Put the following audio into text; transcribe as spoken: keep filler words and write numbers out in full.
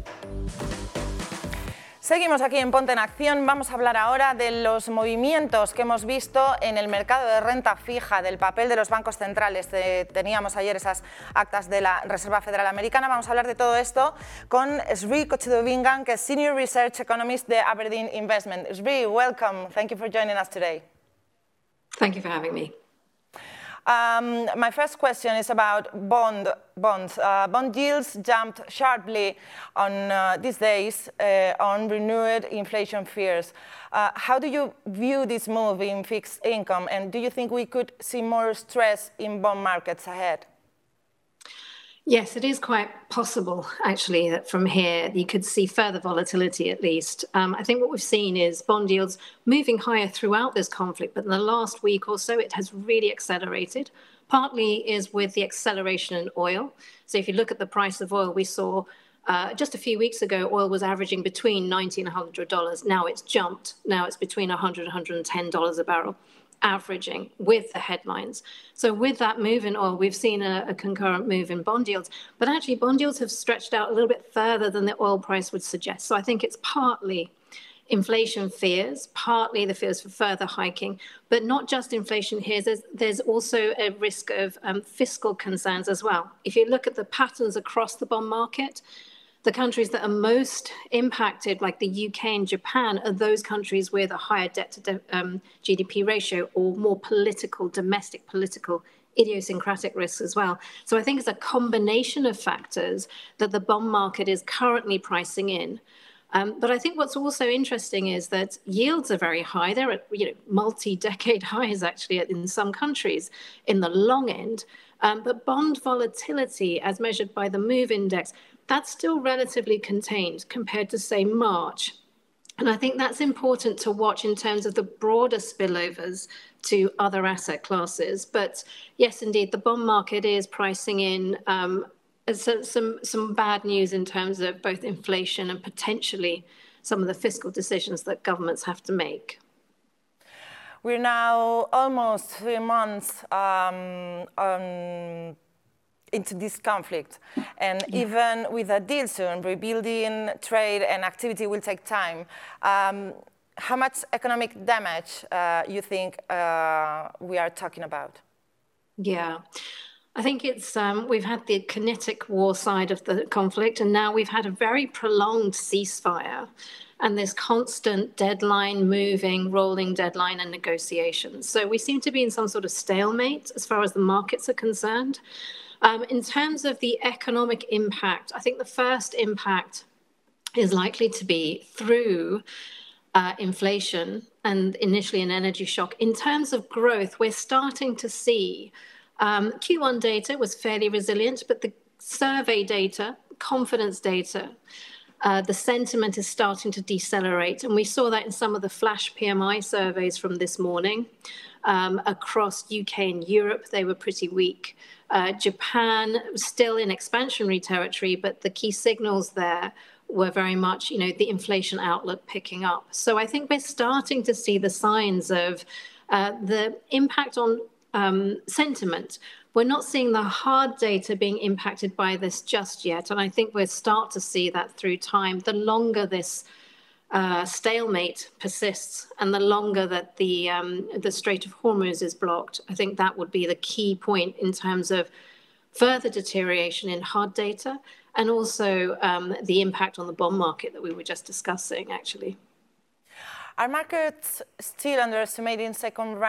Seguimos aquí en Ponte en Acción. Vamos a hablar ahora de los movimientos que hemos visto en el mercado de renta fija, del papel de los bancos centrales. Eh, teníamos ayer esas actas de la Reserva Federal Americana. Vamos a hablar de todo esto con Sri Kochudobingan, que es Senior Research Economist de Aberdeen Investment. Sri, welcome. Thank you for joining us today. Thank you for having me. Um, my first question is about bond, bonds. Uh, bond yields jumped sharply on uh, these days uh, on renewed inflation fears. Uh, how do you view this move in fixed income, and do you think we could see more stress in bond markets ahead? Yes, it is quite possible, actually, that from here you could see further volatility at least. Um, I think what we've seen is bond yields moving higher throughout this conflict, but in the last week or so it has really accelerated. Partly is with the acceleration in oil. So if you look at the price of oil, we saw uh, just a few weeks ago oil was averaging between ninety and one hundred dollars. Now it's jumped. Now it's between one hundred and one hundred ten dollars a barrel, averaging with the headlines. So with that move in oil, we've seen a, a concurrent move in bond yields, but actually bond yields have stretched out a little bit further than the oil price would suggest. So I think it's partly inflation fears, partly the fears for further hiking, but not just inflation fears. There's, there's also a risk of um, fiscal concerns as well. If you look at the patterns across the bond market, the countries that are most impacted, like the U K and Japan, are those countries with a higher debt to um, G D P ratio or more political, domestic political, idiosyncratic risks as well. So I think it's a combination of factors that the bond market is currently pricing in. Um, but I think what's also interesting is that yields are very high. They're at you know, multi-decade highs, actually, in some countries in the long end. Um, but bond volatility, as measured by the MOVE index, that's still relatively contained compared to, say, March. And I think that's important to watch in terms of the broader spillovers to other asset classes. But yes, indeed, the bond market is pricing in um, some, some, some bad news in terms of both inflation and potentially some of the fiscal decisions that governments have to make. We're now almost three months um, on into this conflict. And yeah. even with a deal soon, rebuilding trade and activity will take time. Um, how much economic damage uh, you think uh, we are talking about? Yeah, I think it's, um, we've had the kinetic war side of the conflict, and now we've had a very prolonged ceasefire and this constant deadline moving, rolling deadline and negotiations. So we seem to be in some sort of stalemate as far as the markets are concerned. Um, in terms of the economic impact, I think the first impact is likely to be through uh, inflation and initially an energy shock. In terms of growth, we're starting to see um, Q one data was fairly resilient, but the survey data, confidence data, uh, the sentiment is starting to decelerate. And we saw that in some of the flash P M I surveys from this morning. Um, across U K and Europe, they were pretty weak. Uh, Japan, still in expansionary territory, but the key signals there were very much, you know, the inflation outlook picking up. So I think we're starting to see the signs of uh, the impact on um, sentiment. We're not seeing the hard data being impacted by this just yet. And I think we'll start to see that through time. The longer this Uh, stalemate persists, and the longer that the um, the Strait of Hormuz is blocked, I think that would be the key point in terms of further deterioration in hard data, and also um, the impact on the bond market that we were just discussing, actually. Are markets still underestimating second round